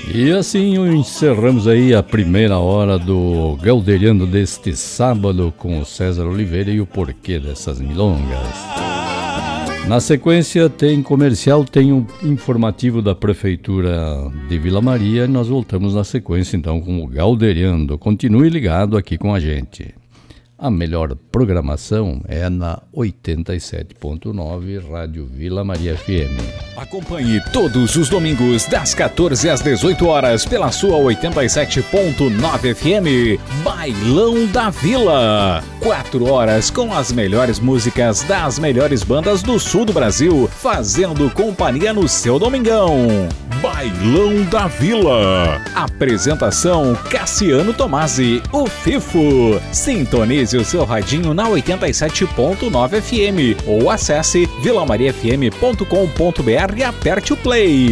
E assim encerramos aí a primeira hora do Galderiano deste sábado com o César Oliveira e o porquê dessas milongas. Na sequência tem comercial, tem um informativo da Prefeitura de Vila Maria e nós voltamos na sequência então com o Galderiano. Continue ligado aqui com a gente. A melhor programação é na 87.9 Rádio Vila Maria FM. Acompanhe todos os domingos das 14 às 18 horas pela sua 87.9 FM. Bailão da Vila. 4 horas com as melhores músicas das melhores bandas do sul do Brasil, fazendo companhia no seu domingão. Bailão da Vila. Apresentação Cassiano Tomasi, o Fifo. Sintonize o seu radinho na 87.9 FM ou acesse vilamariafm.com.br e aperte o play.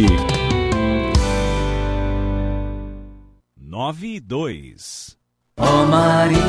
9:02. Ó Maria,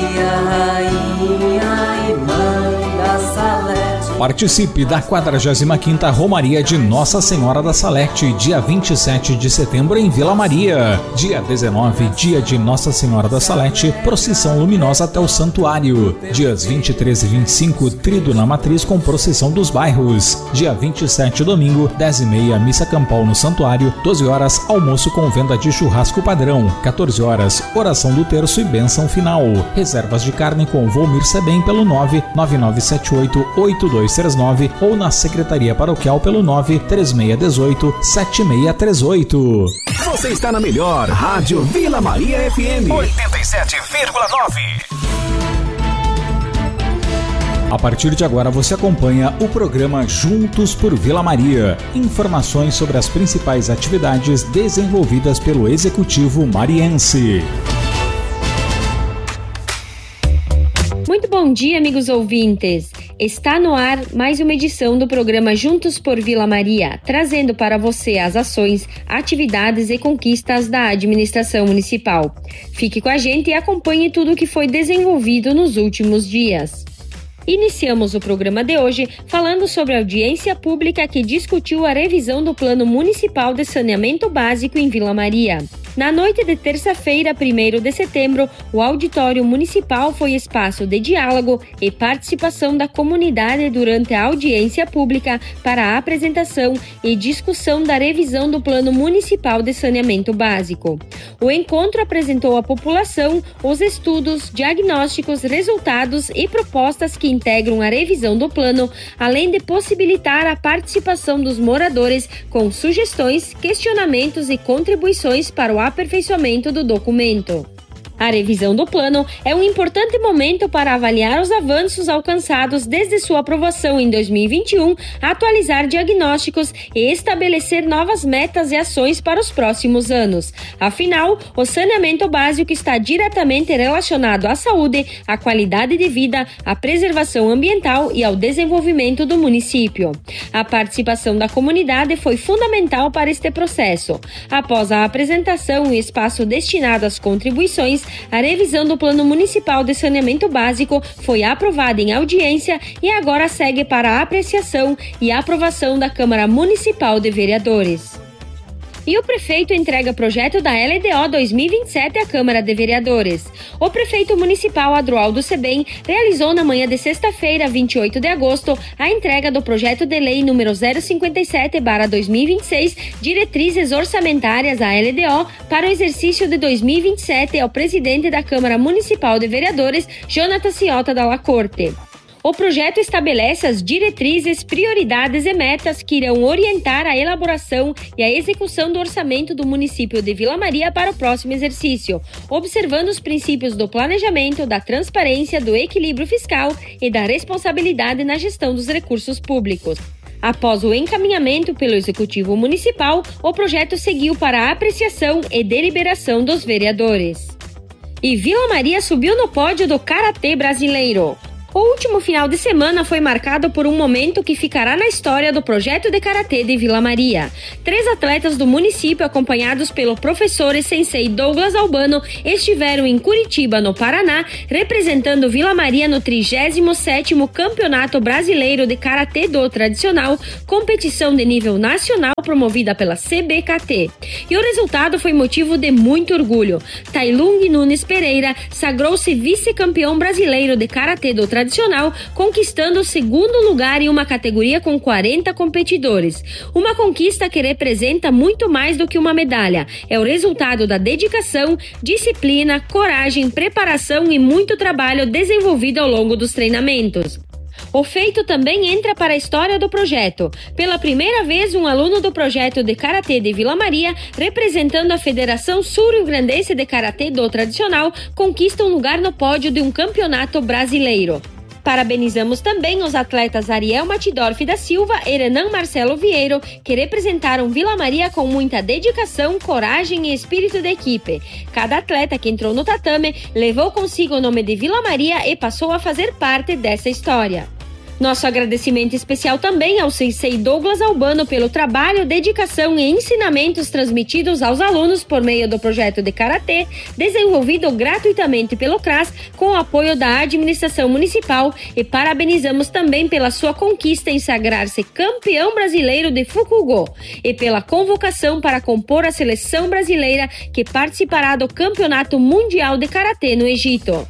rainha e mãe da Salete. Participe da 45ª Romaria de Nossa Senhora da Salete, dia 27 de setembro em Vila Maria. Dia 19, dia de Nossa Senhora da Salete, procissão luminosa até o santuário. Dias 23 e 25, trido na matriz com procissão dos bairros. Dia 27, domingo, 10h30, missa campal no santuário. 12 horas, almoço com venda de churrasco padrão. 14 horas, oração do terço e bênção final. Reservas de carne com Volmir Sebem pelo 999788239 ou na Secretaria Paroquial pelo 936187638. Você está na melhor Rádio Vila Maria FM 87,9. A partir de agora você acompanha o programa Juntos por Vila Maria. Informações sobre as principais atividades desenvolvidas pelo Executivo mariense. Muito bom dia, amigos ouvintes. Está no ar mais uma edição do programa Juntos por Vila Maria, trazendo para você as ações, atividades e conquistas da administração municipal. Fique com a gente e acompanhe tudo o que foi desenvolvido nos últimos dias. Iniciamos o programa de hoje falando sobre a audiência pública que discutiu a revisão do Plano Municipal de Saneamento Básico em Vila Maria. Na noite de terça-feira, 1º de setembro, o Auditório Municipal foi espaço de diálogo e participação da comunidade durante a audiência pública para a apresentação e discussão da revisão do Plano Municipal de Saneamento Básico. O encontro apresentou à população os estudos, diagnósticos, resultados e propostas que integram a revisão do plano, além de possibilitar a participação dos moradores com sugestões, questionamentos e contribuições para o aperfeiçoamento do documento. A revisão do plano é um importante momento para avaliar os avanços alcançados desde sua aprovação em 2021, atualizar diagnósticos e estabelecer novas metas e ações para os próximos anos. Afinal, o saneamento básico está diretamente relacionado à saúde, à qualidade de vida, à preservação ambiental e ao desenvolvimento do município. A participação da comunidade foi fundamental para este processo. Após a apresentação e espaço destinado às contribuições, a revisão do Plano Municipal de Saneamento Básico foi aprovada em audiência e agora segue para a apreciação e aprovação da Câmara Municipal de Vereadores. E o prefeito entrega projeto da LDO 2027 à Câmara de Vereadores. O prefeito municipal Adroaldo Sebem realizou na manhã de sexta-feira, 28 de agosto, a entrega do projeto de lei número 057/2026, Diretrizes Orçamentárias à LDO, para o exercício de 2027 ao presidente da Câmara Municipal de Vereadores, Jonathan Ciota Dalla Corte. O projeto estabelece as diretrizes, prioridades e metas que irão orientar a elaboração e a execução do orçamento do município de Vila Maria para o próximo exercício, observando os princípios do planejamento, da transparência, do equilíbrio fiscal e da responsabilidade na gestão dos recursos públicos. Após o encaminhamento pelo Executivo Municipal, o projeto seguiu para a apreciação e deliberação dos vereadores. E Vila Maria subiu no pódio do Karatê brasileiro. O último final de semana foi marcado por um momento que ficará na história do projeto de karatê de Vila Maria. 3 atletas do município, acompanhados pelo professor e sensei Douglas Albano, estiveram em Curitiba, no Paraná, representando Vila Maria no 37º Campeonato Brasileiro de Karatê do Tradicional, competição de nível nacional promovida pela CBKT. E o resultado foi motivo de muito orgulho. Tailung Nunes Pereira sagrou-se vice-campeão brasileiro de Karatê do Tradicional, conquistando o 2º lugar em uma categoria com 40 competidores. Uma conquista que representa muito mais do que uma medalha. É o resultado da dedicação, disciplina, coragem, preparação e muito trabalho desenvolvido ao longo dos treinamentos. O feito também entra para a história do projeto. Pela primeira vez, um aluno do projeto de Karatê de Vila Maria, representando a Federação Sul-Rio-Grandense de Karatê do Tradicional, conquista um lugar no pódio de um campeonato brasileiro. Parabenizamos também os atletas Ariel Matidorf da Silva e Renan Marcelo Vieiro, que representaram Vila Maria com muita dedicação, coragem e espírito de equipe. Cada atleta que entrou no tatame levou consigo o nome de Vila Maria e passou a fazer parte dessa história. Nosso agradecimento especial também ao sensei Douglas Albano pelo trabalho, dedicação e ensinamentos transmitidos aos alunos por meio do projeto de Karatê, desenvolvido gratuitamente pelo CRAS com o apoio da administração municipal, e parabenizamos também pela sua conquista em sagrar-se campeão brasileiro de Fukugo e pela convocação para compor a seleção brasileira que participará do Campeonato Mundial de Karatê no Egito.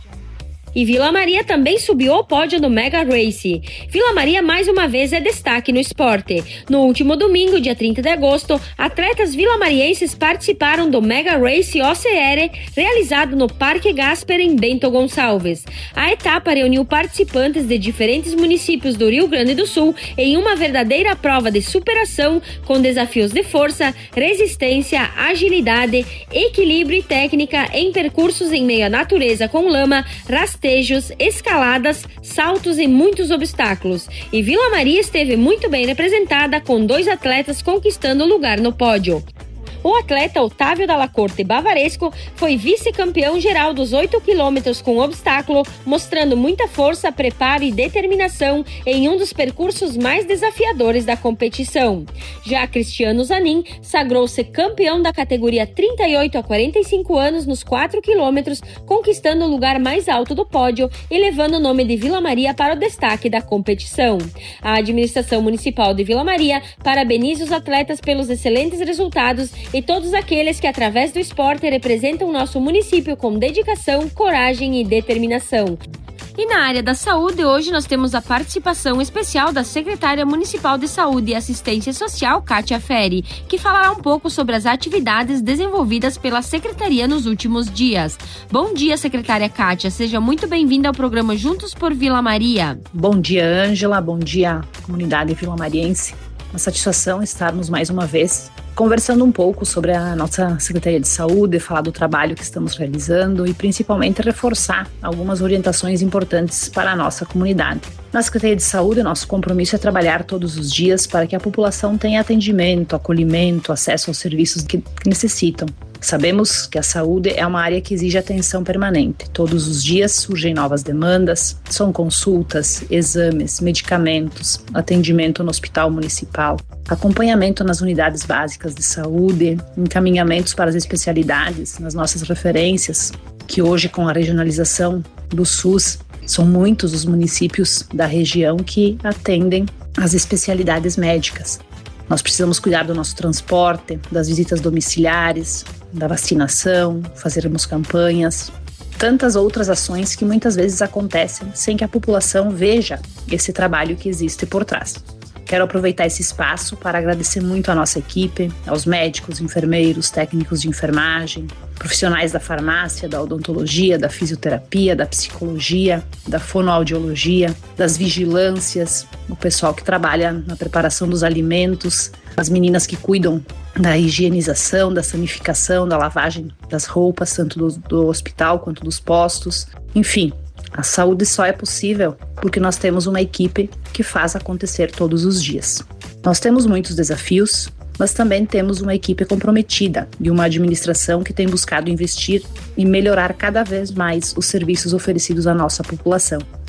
E Vila Maria também subiu ao pódio no Mega Race. Vila Maria mais uma vez é destaque no esporte. No último domingo, dia 30 de agosto, atletas vilamarienses participaram do Mega Race OCR, realizado no Parque Gasper, em Bento Gonçalves. A etapa reuniu participantes de diferentes municípios do Rio Grande do Sul em uma verdadeira prova de superação, com desafios de força, resistência, agilidade, equilíbrio e técnica em percursos em meio à natureza com lama, rastejos, escaladas, saltos e muitos obstáculos. E Vila Maria esteve muito bem representada, com 2 atletas conquistando lugar no pódio. O atleta Otávio Dalla Corte Bavaresco foi vice-campeão geral dos 8 quilômetros com obstáculo, mostrando muita força, preparo e determinação em um dos percursos mais desafiadores da competição. Já Cristiano Zanin sagrou-se campeão da categoria 38 a 45 anos nos 4 quilômetros, conquistando o lugar mais alto do pódio e levando o nome de Vila Maria para o destaque da competição. A administração municipal de Vila Maria parabeniza os atletas pelos excelentes resultados e todos aqueles que, através do esporte, representam nosso município com dedicação, coragem e determinação. E na área da saúde, hoje nós temos a participação especial da secretária municipal de Saúde e Assistência Social, Kátia Ferri, que falará um pouco sobre as atividades desenvolvidas pela secretaria nos últimos dias. Bom dia, secretária Kátia, seja muito bem-vinda ao programa Juntos por Vila Maria. Bom dia, Ângela, bom dia, comunidade vilamariense. Uma satisfação estarmos mais uma vez conversando um pouco sobre a nossa Secretaria de Saúde, falar do trabalho que estamos realizando e principalmente reforçar algumas orientações importantes para a nossa comunidade. Na Secretaria de Saúde, nosso compromisso é trabalhar todos os dias para que a população tenha atendimento, acolhimento, acesso aos serviços que necessitam. Sabemos que a saúde é uma área que exige atenção permanente. Todos os dias surgem novas demandas, são consultas, exames, medicamentos, atendimento no hospital municipal, acompanhamento nas unidades básicas de saúde, encaminhamentos para as especialidades, nas nossas referências, que hoje, com a regionalização do SUS, são muitos os municípios da região que atendem as especialidades médicas. Nós precisamos cuidar do nosso transporte, das visitas domiciliares, da vacinação, fazermos campanhas, tantas outras ações que muitas vezes acontecem sem que a população veja esse trabalho que existe por trás. Quero aproveitar esse espaço para agradecer muito à nossa equipe, aos médicos, enfermeiros, técnicos de enfermagem, profissionais da farmácia, da odontologia, da fisioterapia, da psicologia, da fonoaudiologia, das vigilâncias, o pessoal que trabalha na preparação dos alimentos, as meninas que cuidam da higienização, da sanificação, da lavagem das roupas, tanto do hospital quanto dos postos. Enfim, a saúde só é possível porque nós temos uma equipe que faz acontecer todos os dias. Nós temos muitos desafios, mas também temos uma equipe comprometida e uma administração que tem buscado investir e melhorar cada vez mais os serviços oferecidos à nossa população.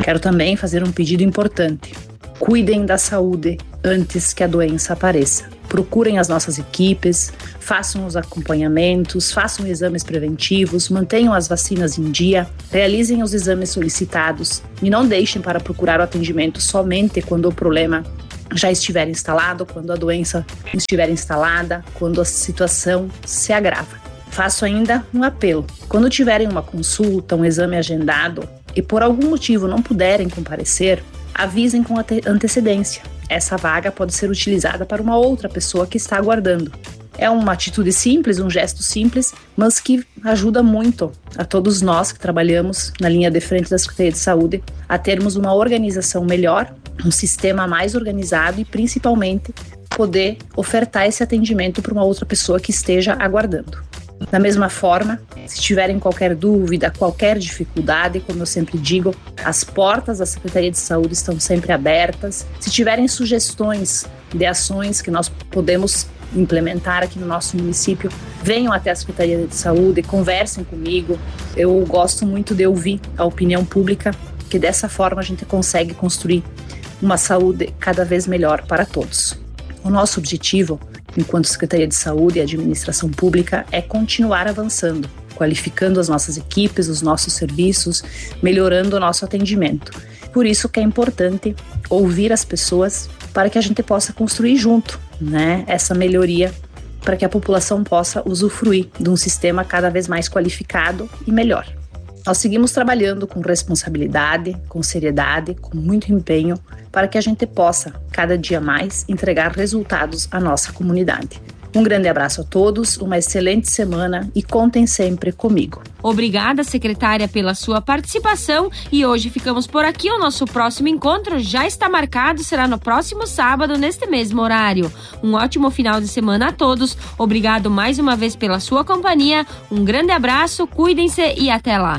Quero também fazer um pedido importante. Cuidem da saúde antes que a doença apareça. Procurem as nossas equipes, façam os acompanhamentos, façam exames preventivos, mantenham as vacinas em dia, realizem os exames solicitados e não deixem para procurar o atendimento somente quando o problema já estiver instalado, quando a doença estiver instalada, quando a situação se agrava. Faço ainda um apelo. Quando tiverem uma consulta, um exame agendado e por algum motivo não puderem comparecer, avisem com antecedência. Essa vaga pode ser utilizada para uma outra pessoa que está aguardando. É uma atitude simples, um gesto simples, mas que ajuda muito a todos nós que trabalhamos na linha de frente da Secretaria de Saúde a termos uma organização melhor, um sistema mais organizado e principalmente poder ofertar esse atendimento para uma outra pessoa que esteja aguardando. Da mesma forma, se tiverem qualquer dúvida, qualquer dificuldade, como eu sempre digo, as portas da Secretaria de Saúde estão sempre abertas. Se tiverem sugestões de ações que nós podemos implementar aqui no nosso município, venham até a Secretaria de Saúde, conversem comigo. Eu gosto muito de ouvir a opinião pública, que dessa forma a gente consegue construir uma saúde cada vez melhor para todos. O nosso objetivo, enquanto Secretaria de Saúde e Administração Pública, é continuar avançando, qualificando as nossas equipes, os nossos serviços, melhorando o nosso atendimento. Por isso que é importante ouvir as pessoas para que a gente possa construir junto, né, essa melhoria, para que a população possa usufruir de um sistema cada vez mais qualificado e melhor. Nós seguimos trabalhando com responsabilidade, com seriedade, com muito empenho, para que a gente possa, cada dia mais, entregar resultados à nossa comunidade. Um grande abraço a todos, uma excelente semana e contem sempre comigo. Obrigada, secretária, pela sua participação e hoje ficamos por aqui. O nosso próximo encontro já está marcado, será no próximo sábado, neste mesmo horário. Um ótimo final de semana a todos. Obrigado mais uma vez pela sua companhia. Um grande abraço, cuidem-se e até lá.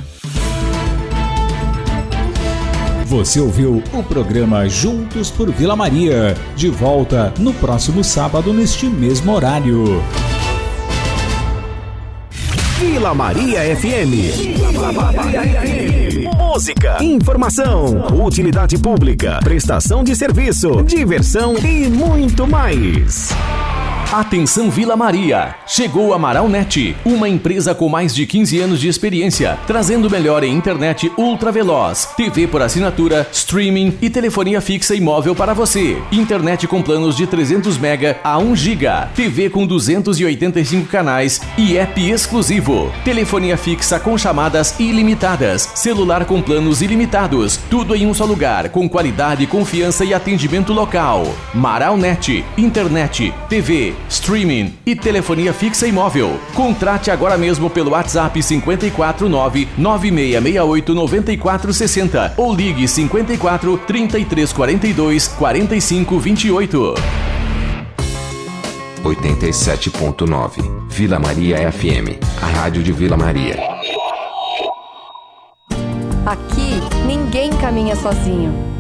Você ouviu o programa Juntos por Vila Maria. De volta no próximo sábado, neste mesmo horário. Vila Maria FM. Vila Maria FM. Música, informação, utilidade pública, prestação de serviço, diversão e muito mais. Atenção Vila Maria, chegou a Amaral Net, uma empresa com mais de 15 anos de experiência, trazendo melhor em internet ultra veloz, TV por assinatura, streaming e telefonia fixa e móvel para você. Internet com planos de 300 MB a 1 GB, TV com 285 canais e app exclusivo. Telefonia fixa com chamadas ilimitadas, celular com planos ilimitados, tudo em um só lugar, com qualidade, confiança e atendimento local. Amaral Net, internet, TV, streaming e telefonia fixa e móvel. Contrate agora mesmo pelo WhatsApp 549-9668-9460 ou ligue 54 3342 4528. 87.9 Vila Maria FM, a rádio de Vila Maria. Aqui ninguém caminha sozinho.